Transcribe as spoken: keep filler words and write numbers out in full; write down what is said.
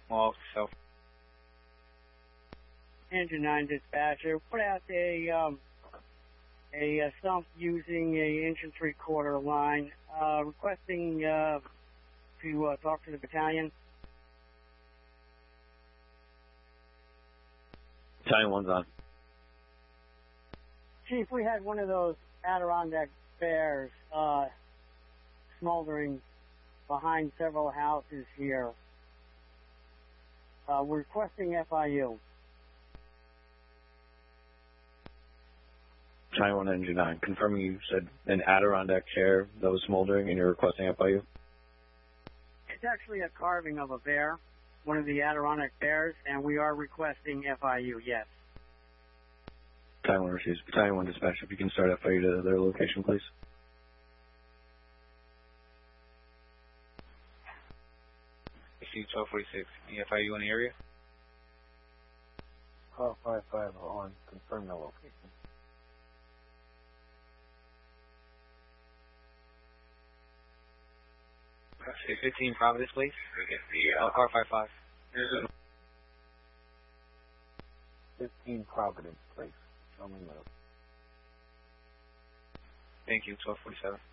Well, so. Engine nine dispatcher, put out a um, a, a stump using a inch and three quarter line, uh, requesting uh, to uh, talk to the battalion. Battalion one's on. Chief, we had one of those Adirondack bears uh, smoldering behind several houses here. Uh, we're requesting F I U. Battalion one, Engine nine. Confirming you said an Adirondack chair that was smoldering and you're requesting F I U? It's actually a carving of a bear, one of the Adirondack bears, and we are requesting F I U, yes. Battalion one receives. Battalion one dispatch, if you can start F I U to their location, please. Receive twelve forty-six. Any F I U in the area? twelve five five on. Confirm the location. fifteen Providence, please. Uh, car five five. fifteen Providence, please. Show me the. Thank you, twelve forty-seven.